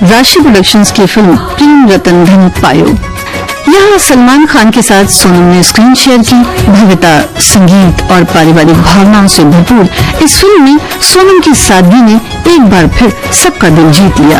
राशि प्रोडक्शंस की फिल्म प्रेम रतन धन पायो। यहाँ सलमान खान के साथ सोनम ने स्क्रीन शेयर की। भव्यता, संगीत और पारिवारिक भावनाओं से भरपूर इस फिल्म में सोनम की सादगी ने एक बार फिर सबका दिल जीत लिया।